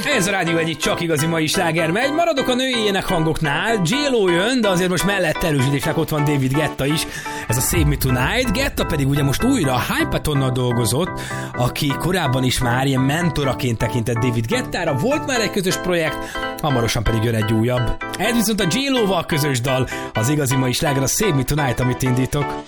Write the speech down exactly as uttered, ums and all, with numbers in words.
Ez a Rádió egyik csak igazi mai sláger megy. Maradok a női énekhangoknál. J-Lo jön, de azért most mellett erősítésnek ott van David Guetta is. Ez a Save Me Tonight. Guetta pedig ugye most újra Hypetonnal dolgozott, aki korábban is már ilyen mentoraként tekintett David Guettára. Volt már egy közös projekt, hamarosan pedig jön egy újabb. Ez viszont a J-Lo-val közös dal. Az igazi mai sláger a Save Me Tonight, amit indítok.